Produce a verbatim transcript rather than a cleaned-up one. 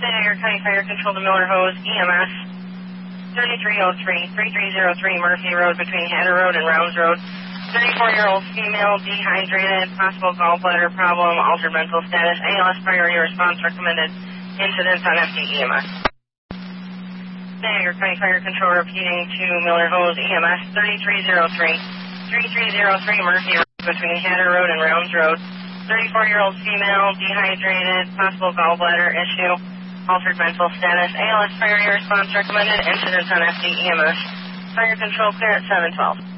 Niagara County Fire Control to Miller Hose, E M S, thirty-three oh three, thirty-three oh three Murphy Road between Hatter Road and Rounds Road. thirty-four-year-old female, dehydrated, possible gallbladder problem, altered mental status, A L S priority response recommended, incidents on F D E M S. Niagara County Fire Control repeating to Miller Hose, E M S, thirty-three oh three, thirty-three oh three Murphy Road between Hatter Road and Rounds Road. thirty-four-year-old female, dehydrated, possible gallbladder issue, altered mental status, A L S priority response recommended, incidents on F D E M S. Fire Control clear at seven twelve.